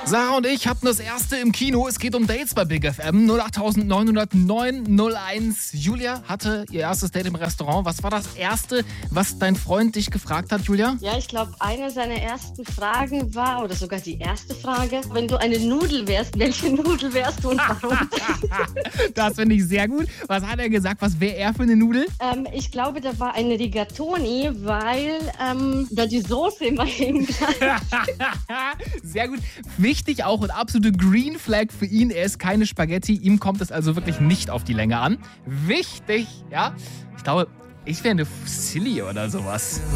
Sarah und ich hatten das erste im Kino. Es geht um Dates bei Big FM 0890901. Julia hatte ihr erstes Date im Restaurant. Was war das Erste, was dein Freund dich gefragt hat, Julia? Ja, ich glaube, eine seiner ersten Fragen war, oder sogar die erste Frage, wenn du eine Nudel wärst, welche Nudel wärst du und warum? Das finde ich sehr gut. Was hat er gesagt? Was wäre er für eine Nudel? Ich glaube, da war eine Rigatoni, weil da die Soße immer hing. Sehr gut. Wichtig auch und absolute Green Flag für ihn. Er ist keine Spaghetti. Ihm kommt es also wirklich nicht auf die Länge an. Wichtig, ja. Ich glaube, ich wäre eine Fusilli oder sowas.